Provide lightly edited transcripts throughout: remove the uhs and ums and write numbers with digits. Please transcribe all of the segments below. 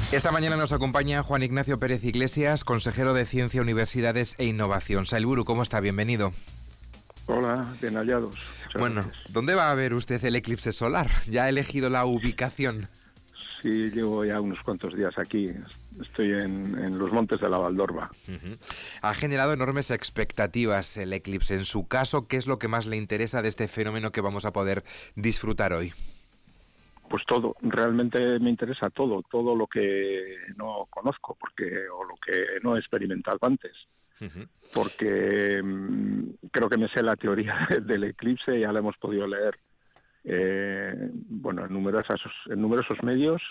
Esta mañana nos acompaña Juan Ignacio Pérez Iglesias, consejero de Ciencia, Universidades e Innovación. Sailburu, ¿cómo está? Bienvenido. Hola, bien hallados. Bueno, ¿dónde va a ver usted el eclipse solar? ¿Ya ha elegido la ubicación? Sí, llevo ya unos cuantos días aquí. Estoy en los montes de la Valdorba. Ha generado enormes expectativas el eclipse. En su caso, ¿qué es lo que más le interesa de este fenómeno que vamos a poder disfrutar hoy? Pues todo, realmente me interesa todo lo que no conozco o lo que no he experimentado antes. Porque creo que me sé la teoría del eclipse, ya la hemos podido leer en numerosos medios,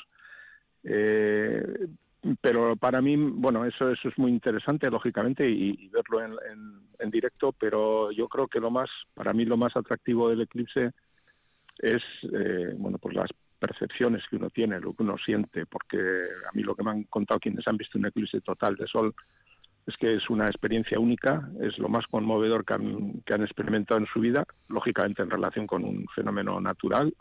pero para mí, bueno, eso es muy interesante, lógicamente, y verlo en directo, pero yo creo que para mí lo más atractivo del eclipse es, pues las percepciones que uno tiene, lo que uno siente, porque a mí lo que me han contado quienes han visto un eclipse total de sol es que es una experiencia única, es lo más conmovedor que han experimentado en su vida, lógicamente en relación con un fenómeno natural.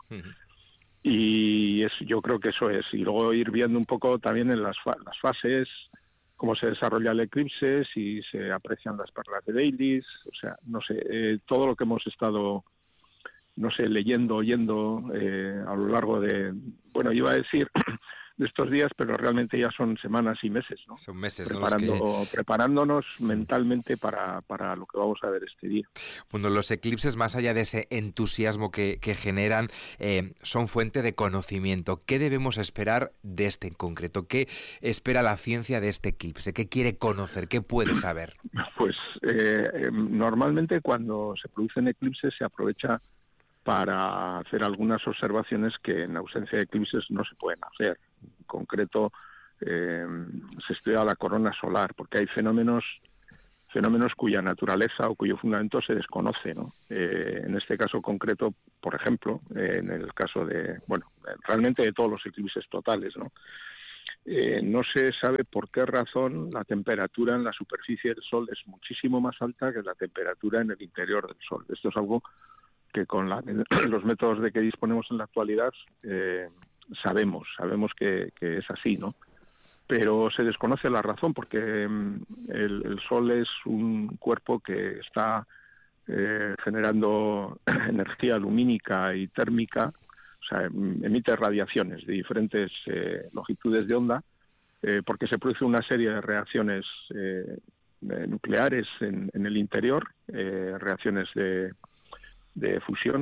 Y yo creo que eso es. Y luego ir viendo un poco también en las fases, cómo se desarrolla el eclipse, si se aprecian las perlas de Dailies, o sea, no sé, todo lo que hemos estado, no sé, leyendo, oyendo a lo largo de, bueno, iba a decir de estos días, pero realmente ya son semanas y meses, ¿no? Son meses, Preparándonos mentalmente para lo que vamos a ver este día. Bueno, los eclipses, más allá de ese entusiasmo que generan, son fuente de conocimiento. ¿Qué debemos esperar de este en concreto? ¿Qué espera la ciencia de este eclipse? ¿Qué quiere conocer? ¿Qué puede saber? Pues normalmente cuando se producen eclipses se aprovecha para hacer algunas observaciones que en ausencia de eclipses no se pueden hacer. En concreto, se estudia la corona solar, porque hay fenómenos cuya naturaleza o cuyo fundamento se desconoce, ¿no? En este caso concreto, por ejemplo, en el caso realmente de todos los eclipses totales, ¿no? No se sabe por qué razón la temperatura en la superficie del Sol es muchísimo más alta que la temperatura en el interior del Sol. Esto es algo que con los métodos de que disponemos en la actualidad sabemos que es así, ¿no? Pero se desconoce la razón, porque el Sol es un cuerpo que está generando energía lumínica y térmica, o sea, emite radiaciones de diferentes longitudes de onda, porque se produce una serie de reacciones nucleares en el interior, reacciones de fusión,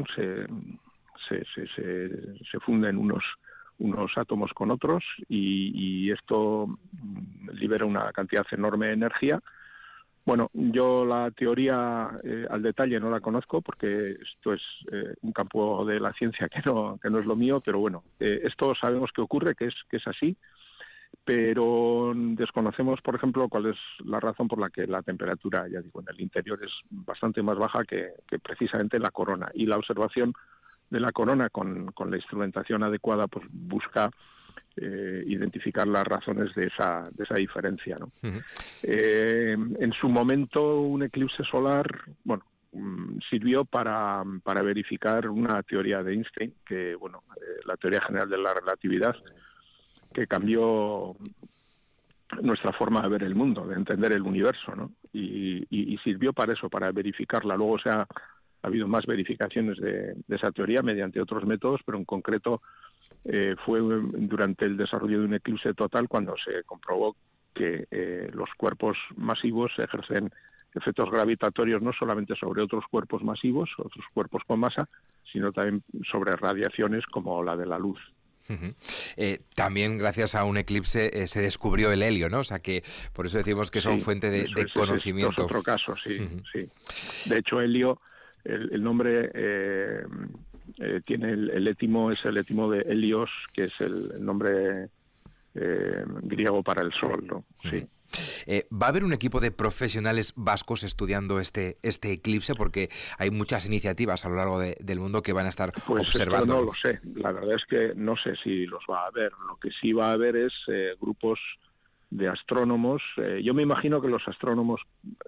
se funden unos átomos con otros y esto libera una cantidad enorme de energía. Bueno, yo la teoría al detalle no la conozco porque esto es un campo de la ciencia que no es lo mío, pero bueno, esto sabemos que ocurre, que es así, pero desconocemos, por ejemplo, cuál es la razón por la que la temperatura, ya digo, en el interior es bastante más baja que precisamente la corona. Y la observación de la corona con la instrumentación adecuada pues busca identificar las razones de esa diferencia, ¿no? En su momento un eclipse solar, sirvió para verificar una teoría de Einstein, que la teoría general de la relatividad, que cambió nuestra forma de ver el mundo, de entender el universo, ¿no? Y sirvió para eso, para verificarla. Luego ha habido más verificaciones de esa teoría mediante otros métodos, pero en concreto fue durante el desarrollo de un eclipse total cuando se comprobó que los cuerpos masivos ejercen efectos gravitatorios no solamente sobre otros cuerpos masivos, otros cuerpos con masa, sino también sobre radiaciones como la de la luz. También gracias a un eclipse se descubrió el helio, ¿no? O sea que por eso decimos que son fuente de conocimiento. Es otro caso, sí. De hecho, helio, el nombre tiene el étimo, es el étimo de Helios, que es el nombre griego para el sol, ¿no? Sí. ¿Va a haber un equipo de profesionales vascos estudiando este eclipse? Porque hay muchas iniciativas a lo largo del mundo que van a estar observando. No lo sé, la verdad es que no sé si los va a haber. Lo que sí va a haber es grupos de astrónomos. Yo me imagino que los astrónomos...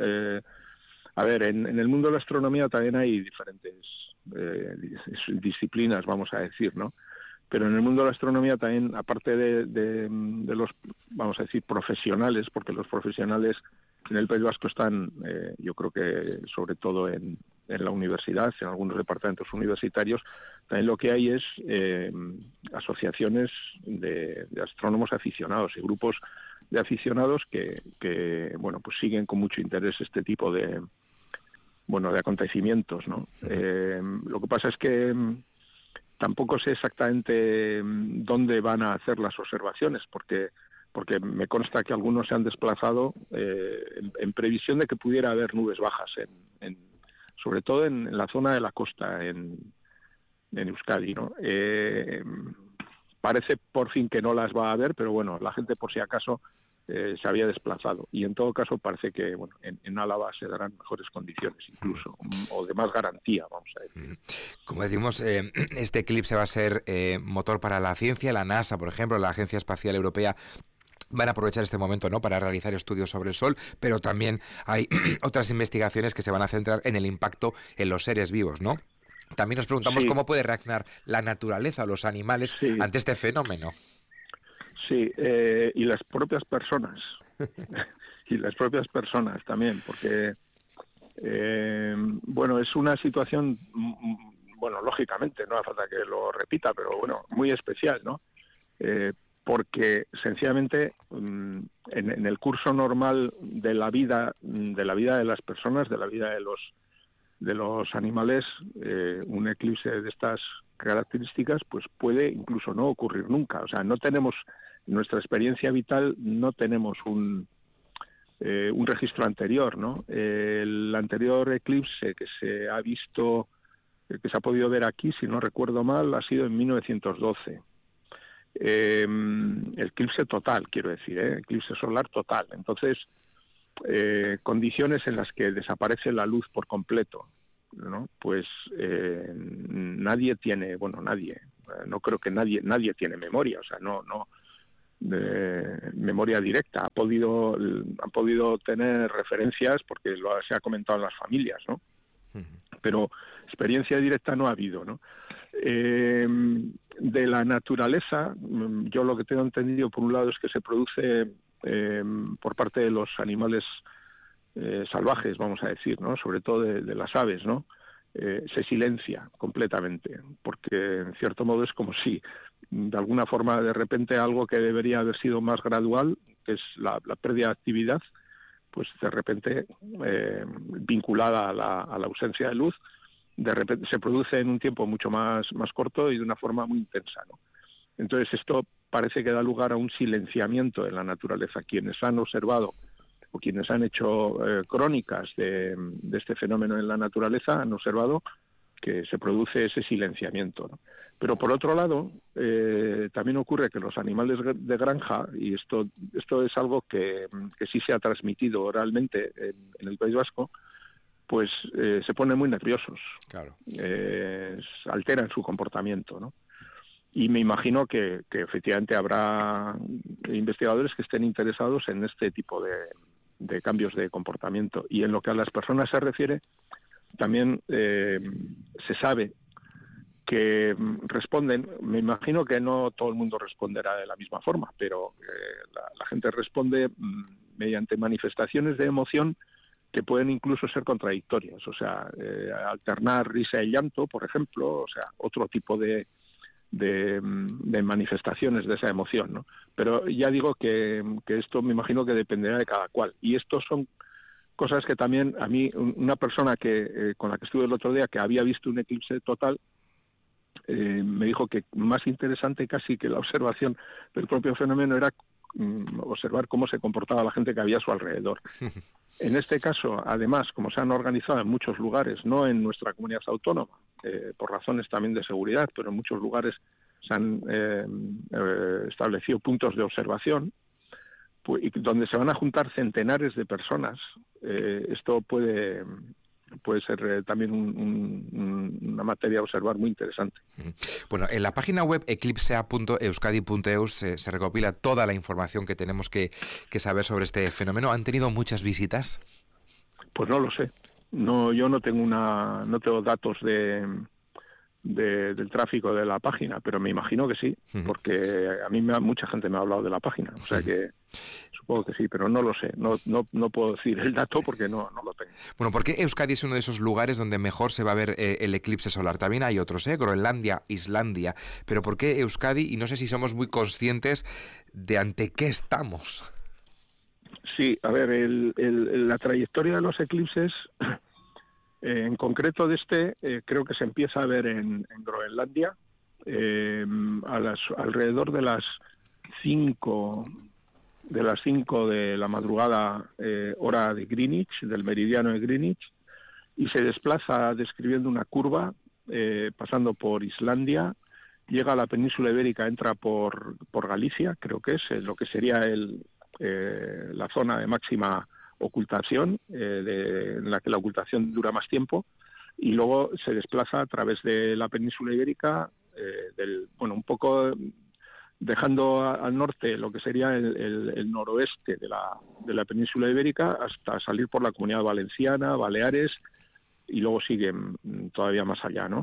en el mundo de la astronomía también hay diferentes disciplinas, vamos a decir, ¿no? pero en el mundo de la astronomía también, aparte de los, vamos a decir, profesionales, porque los profesionales en el País Vasco están, yo creo que sobre todo en la universidad, en algunos departamentos universitarios, también lo que hay es asociaciones de astrónomos aficionados y grupos de aficionados que bueno, pues siguen con mucho interés este tipo de acontecimientos, ¿no? Lo que pasa es que tampoco sé exactamente dónde van a hacer las observaciones, porque me consta que algunos se han desplazado en previsión de que pudiera haber nubes bajas, sobre todo en la zona de la costa, en Euskadi, ¿no? Parece por fin que no las va a haber, pero bueno, la gente por si acaso se había desplazado. Y en todo caso parece que bueno, en Álava se darán mejores condiciones incluso, o de más garantía, vamos a decir. Como decimos, este eclipse va a ser motor para la ciencia. La NASA, por ejemplo, la Agencia Espacial Europea, van a aprovechar este momento, ¿no?, para realizar estudios sobre el Sol, pero también hay otras investigaciones que se van a centrar en el impacto en los seres vivos, ¿no? También nos preguntamos cómo puede reaccionar la naturaleza o los animales ante este fenómeno. Sí, y las propias personas. Y las propias personas también, porque, bueno, es una situación, bueno, lógicamente, no hace falta que lo repita, pero bueno, muy especial, ¿no? Porque sencillamente en el curso normal de la vida de las personas, de la vida de los animales, un eclipse de estas características pues puede incluso no ocurrir nunca. O sea, no tenemos, en nuestra experiencia vital no tenemos un registro anterior, ¿no? El anterior eclipse que se ha visto, que se ha podido ver aquí, si no recuerdo mal, ha sido en 1912. Eclipse total, quiero decir, eclipse solar total. Entonces, condiciones en las que desaparece la luz por completo, ¿no? Pues nadie tiene, bueno, no creo que nadie tiene memoria, o sea, no memoria directa. Han podido tener referencias porque se ha comentado en las familias, ¿no? Pero experiencia directa no ha habido, ¿no? De la naturaleza, yo lo que tengo entendido por un lado es que se produce por parte de los animales salvajes, vamos a decir, ¿no? Sobre todo de las aves, ¿no? Se silencia completamente, porque en cierto modo es como si de alguna forma de repente algo que debería haber sido más gradual, que es la pérdida de actividad, pues de repente vinculada a la ausencia de luz, de repente se produce en un tiempo mucho más corto y de una forma muy intensa, ¿no? Entonces esto parece que da lugar a un silenciamiento en la naturaleza. Quienes han observado o quienes han hecho crónicas de este fenómeno en la naturaleza han observado que se produce ese silenciamiento, ¿no? Pero por otro lado, también ocurre que los animales de granja, y esto es algo que sí se ha transmitido oralmente en el País Vasco, pues se ponen muy nerviosos, claro. Alteran su comportamiento, ¿no? Y me imagino que efectivamente habrá investigadores que estén interesados en este tipo de cambios de comportamiento. Y en lo que a las personas se refiere, también se sabe que responden, me imagino que no todo el mundo responderá de la misma forma, pero la gente responde mediante manifestaciones de emoción que pueden incluso ser contradictorias, o sea, alternar risa y llanto, por ejemplo, o sea, otro tipo de manifestaciones de esa emoción, ¿no? Pero ya digo que esto me imagino que dependerá de cada cual, y estos son cosas que también a mí, una persona con la que estuve el otro día, que había visto un eclipse total, me dijo que más interesante casi que la observación del propio fenómeno era observar cómo se comportaba la gente que había a su alrededor. En este caso, además, como se han organizado en muchos lugares, no en nuestra comunidad autónoma, por razones también de seguridad, pero en muchos lugares se han establecido puntos de observación, pues, donde se van a juntar centenares de personas. Esto puede ser también una materia a observar muy interesante. Bueno, en la página web eclipsea.euskadi.eus se recopila toda la información que tenemos que saber sobre este fenómeno. ¿Han tenido muchas visitas? Pues no lo sé. No, yo no tengo datos de del tráfico de la página, pero me imagino que sí, porque a mí mucha gente me ha hablado de la página, o sea que supongo que sí, pero no lo sé, no puedo decir el dato porque no lo tengo. Bueno, ¿por qué Euskadi es uno de esos lugares donde mejor se va a ver el eclipse solar? También hay otros, Groenlandia, Islandia, pero ¿por qué Euskadi? Y no sé si somos muy conscientes de ante qué estamos. Sí, a ver, la trayectoria de los eclipses, en concreto de creo que se empieza a ver en Groenlandia, alrededor de las 5 de la madrugada, hora de Greenwich, del meridiano de Greenwich, y se desplaza describiendo una curva, pasando por Islandia, llega a la península ibérica, entra por Galicia, creo que es lo que sería la zona de máxima ocultación, en la que la ocultación dura más tiempo, y luego se desplaza a través de la península ibérica, un poco dejando al norte lo que sería el noroeste de la península ibérica hasta salir por la Comunidad Valenciana, Baleares, y luego siguen todavía más allá, ¿no?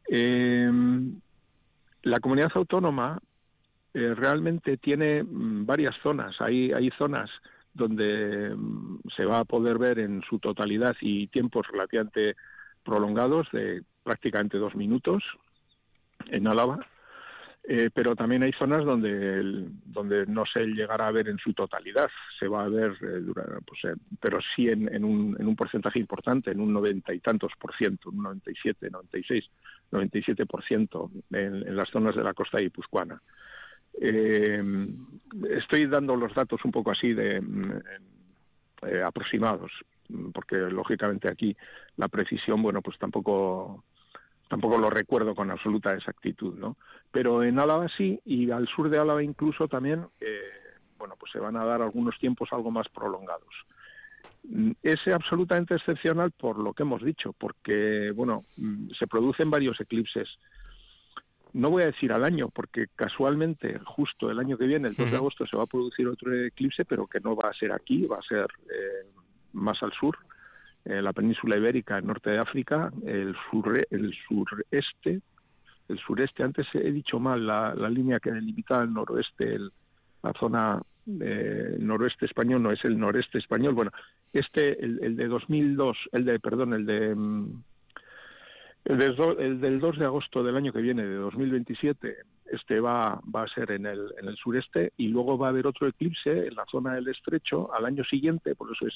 La comunidad autónoma realmente tiene varias zonas. Hay zonas donde se va a poder ver en su totalidad y tiempos relativamente prolongados, de prácticamente 2 minutos, en Álava, pero también hay zonas donde no se llegará a ver en su totalidad. Se va a ver, pero sí en un porcentaje importante, en un 90 y tantos por ciento, un 97, 96, 97% en las zonas de la costa guipuzcoana. Estoy dando los datos un poco así aproximados, porque lógicamente aquí la precisión, pues tampoco lo recuerdo con absoluta exactitud, ¿no? Pero en Álava sí, y al sur de Álava incluso también, pues se van a dar algunos tiempos algo más prolongados. Es absolutamente excepcional por lo que hemos dicho, porque, se producen varios eclipses. No voy a decir al año, porque casualmente, justo el año que viene, el 2 de agosto, se va a producir otro eclipse, pero que no va a ser aquí, va a ser más al sur, la península ibérica, el norte de África, el sureste, antes he dicho mal, la línea que delimitaba el noroeste, la zona noroeste español, no es el noreste español, el de 2002, el del 2 de agosto del año que viene, de 2027, va a ser en el sureste, y luego va a haber otro eclipse en la zona del estrecho al año siguiente, por eso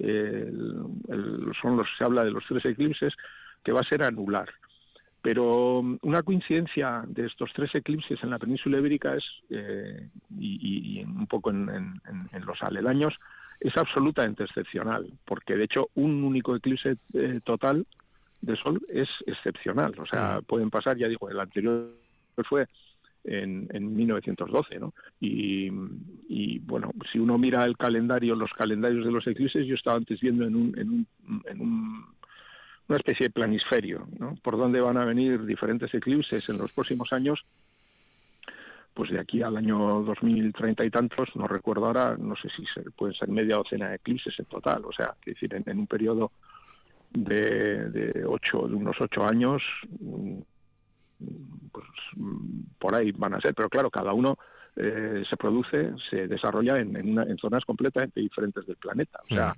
se habla de los 3 eclipses, que va a ser anular. Pero una coincidencia de estos 3 eclipses en la península ibérica y un poco en los aledaños, es absolutamente excepcional, porque de hecho un único eclipse total de sol es excepcional. O sea, pueden pasar, ya digo, el anterior fue en 1912, ¿no? Y si uno mira los calendarios de los eclipses, yo estaba antes viendo en una especie de planisferio, ¿no? Por dónde van a venir diferentes eclipses en los próximos años, pues de aquí al año 2030 y tantos, no recuerdo ahora, no sé si pueden ser media docena de eclipses en total. O sea, es decir, en un periodo de unos 8 años, pues por ahí van a ser, pero claro, cada uno se desarrolla en zonas completamente diferentes del planeta. O sea,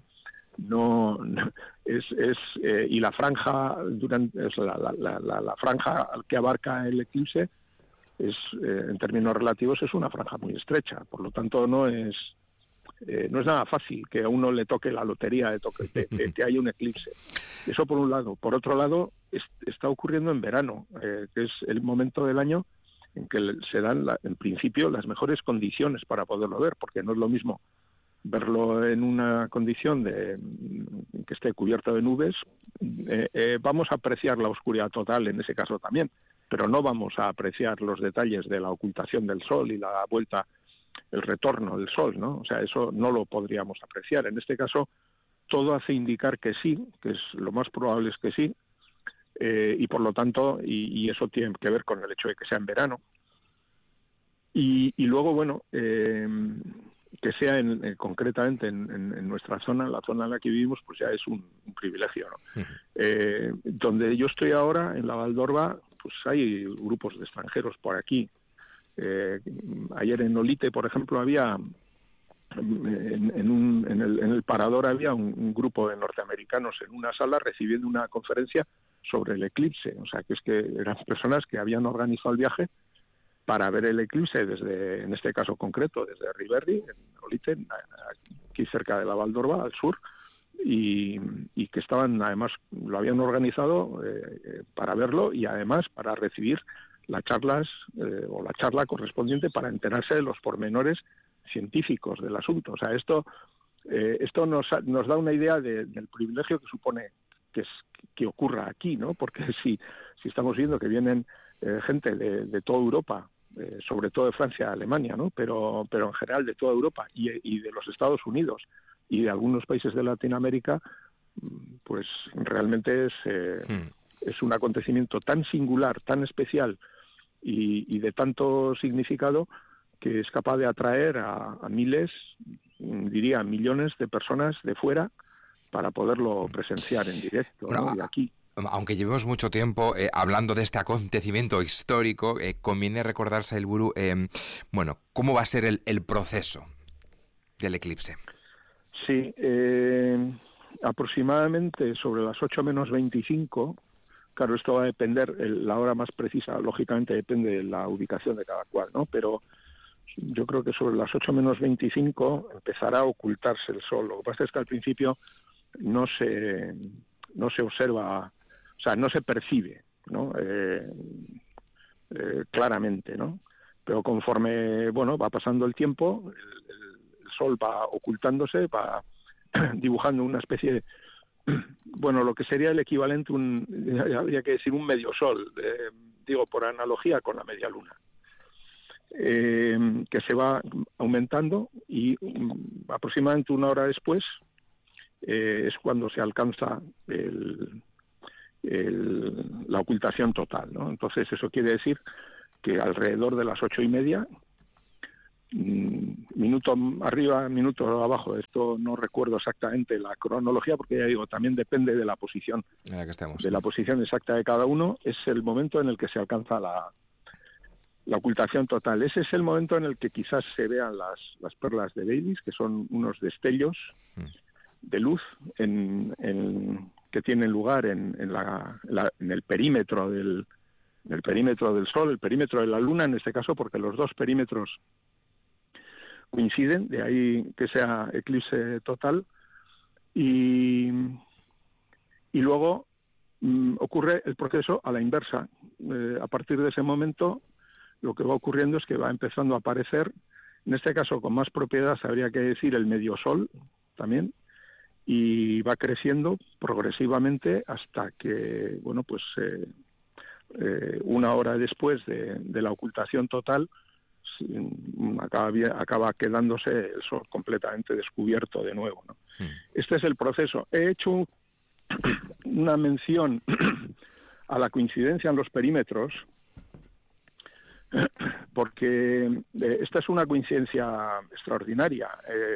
y la franja la franja que abarca el eclipse en términos relativos es una franja muy estrecha, por lo tanto no es nada fácil que a uno le toque la lotería de que haya un eclipse. Eso por un lado. Por otro lado, está ocurriendo en verano, que es el momento del año en que se dan, en principio, las mejores condiciones para poderlo ver, porque no es lo mismo verlo en una condición que esté cubierto de nubes. Vamos a apreciar la oscuridad total en ese caso también, pero no vamos a apreciar los detalles de la ocultación del sol y la vuelta, el retorno del sol, ¿no? O sea, eso no lo podríamos apreciar. En este caso, todo hace indicar que sí, que es lo más probable es que sí, y por lo tanto, y eso tiene que ver con el hecho de que sea en verano. Y luego, que sea concretamente en nuestra zona, la zona en la que vivimos, pues ya es un privilegio, ¿no? Donde yo estoy ahora, en la Valdorba, pues hay grupos de extranjeros por aquí. Ayer en Olite, por ejemplo, había en el parador había un grupo de norteamericanos en una sala recibiendo una conferencia sobre el eclipse. O sea, que es que eran personas que habían organizado el viaje para ver el eclipse desde, en este caso concreto, desde Riberri, en Olite, aquí cerca de la Valdorba, al sur, y que estaban, además, lo habían organizado para verlo y además para recibir las charlas o la charla correspondiente para enterarse de los pormenores científicos del asunto. O sea, esto nos da una idea del privilegio que supone que ocurra aquí, ¿no? Porque si estamos viendo que vienen gente de toda Europa, sobre todo de Francia, Alemania, ¿no? Pero en general de toda Europa y de los Estados Unidos y de algunos países de Latinoamérica, pues realmente es un acontecimiento tan singular, tan especial y de tanto significado que es capaz de atraer a miles, diría millones de personas de fuera para poderlo presenciar en directo, bueno, ¿no? Y aquí. Aunque llevemos mucho tiempo hablando de este acontecimiento histórico, conviene recordar, Sailburu, cómo va a ser el proceso del eclipse. Sí, aproximadamente sobre las 8 menos 25, claro, esto va a depender, la hora más precisa, lógicamente depende de la ubicación de cada cual, ¿no? Pero yo creo que sobre las 8 menos 25 empezará a ocultarse el sol. Lo que pasa es que al principio no se observa, o sea, no se percibe, ¿no? Claramente, ¿no? Pero conforme, va pasando el tiempo, el sol va ocultándose, va dibujando una especie de, lo que sería el equivalente, habría que decir un medio sol, digo, por analogía con la media luna. Que se va aumentando y aproximadamente una hora después es cuando se alcanza la ocultación total, ¿no? Entonces eso quiere decir que alrededor de las 8:30, minuto arriba, minuto abajo, esto no recuerdo exactamente la cronología porque ya digo, también depende de la posición, la posición exacta de cada uno, es el momento en el que se alcanza la ocultación total. Ese es el momento en el que quizás se vean las perlas de Baileys, que son unos destellos de luz que tienen lugar en el perímetro del Sol, el perímetro de la Luna, en este caso, porque los dos perímetros coinciden, de ahí que sea eclipse total, y luego ocurre el proceso a la inversa. A partir de ese momento, lo que va ocurriendo es que va empezando a aparecer, en este caso con más propiedad, habría que decir el medio sol también, y va creciendo progresivamente hasta que, una hora después de la ocultación total, acaba quedándose el sol completamente descubierto de nuevo, ¿no? Este es el proceso. He hecho una mención a la coincidencia en los perímetros, porque esta es una coincidencia extraordinaria.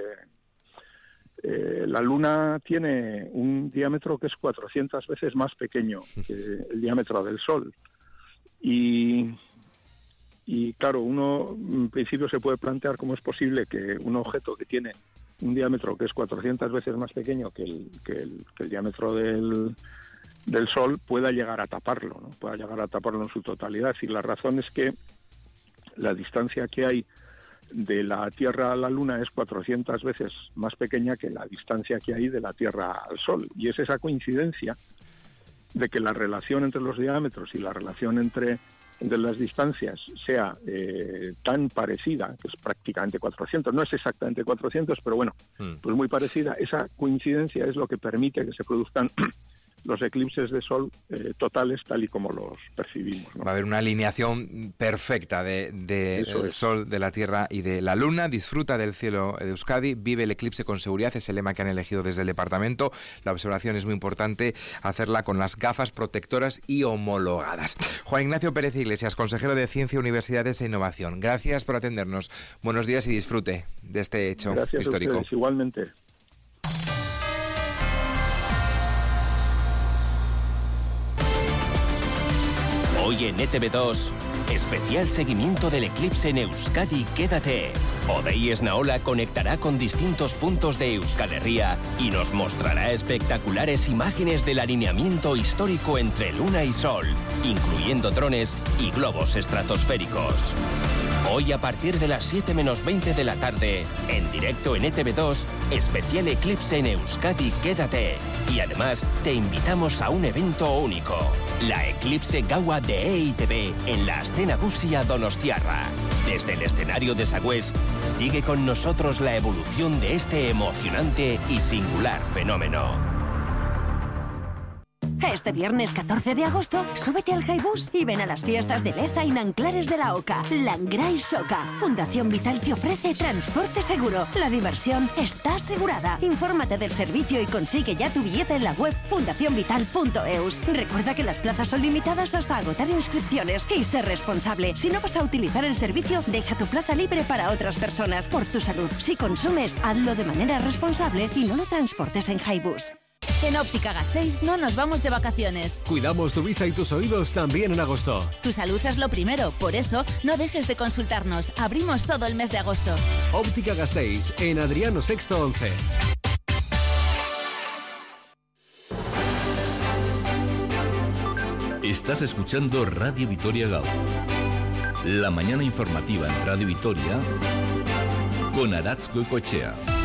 La Luna tiene un diámetro que es 400 veces más pequeño que el diámetro del Sol. Y claro, uno en principio se puede plantear cómo es posible que un objeto que tiene un diámetro que es 400 veces más pequeño que el diámetro del Sol pueda llegar a taparlo, ¿no? Pueda llegar a taparlo en su totalidad. Y la razón es que la distancia que hay de la Tierra a la Luna es 400 veces más pequeña que la distancia que hay de la Tierra al Sol. Y es esa coincidencia de que la relación entre los diámetros y la relación entre las distancias sea tan parecida, que es prácticamente 400, no es exactamente 400, pero pues muy parecida. Esa coincidencia es lo que permite que se produzcan los eclipses de sol totales tal y como los percibimos, ¿no? Va a haber una alineación perfecta del Sol, de la Tierra y de la Luna. Disfruta del cielo de Euskadi, vive el eclipse con seguridad, es el lema que han elegido desde el departamento. La observación es muy importante, hacerla con las gafas protectoras y homologadas. Juan Ignacio Pérez Iglesias, consejero de Ciencia, Universidades e Innovación. Gracias por atendernos. Buenos días y disfrute de este hecho histórico. Gracias a ustedes, igualmente. Hoy en ETV2, especial seguimiento del eclipse en Euskadi, quédate. Odei Esnaola conectará con distintos puntos de Euskal Herria y nos mostrará espectaculares imágenes del alineamiento histórico entre Luna y Sol, incluyendo drones y globos estratosféricos. Hoy a partir de las 7 menos 20 de la tarde, en directo en ETV2, especial eclipse en Euskadi, quédate. Y además te invitamos a un evento único, la Eclipse Gaua de EITB en la Aste Nagusia Donostiarra. Desde el escenario de Sagüés, sigue con nosotros la evolución de este emocionante y singular fenómeno. Este viernes 14 de agosto, súbete al Haibus y ven a las fiestas de Leza y Nanclares de la Oca. Langrá y Soca. Fundación Vital te ofrece transporte seguro. La diversión está asegurada. Infórmate del servicio y consigue ya tu billete en la web fundacionvital.eus. Recuerda que las plazas son limitadas hasta agotar inscripciones. Y sé responsable. Si no vas a utilizar el servicio, deja tu plaza libre para otras personas. Por tu salud. Si consumes, hazlo de manera responsable y no lo transportes en Haibus. En Óptica Gasteiz no nos vamos de vacaciones. Cuidamos tu vista y tus oídos también en agosto. Tu salud es lo primero, por eso no dejes de consultarnos. Abrimos todo el mes de agosto. Óptica Gasteiz, en Adriano Sexto 11. Estás escuchando Radio Vitoria Gaur. La mañana informativa en Radio Vitoria con Aratz Goicoechea.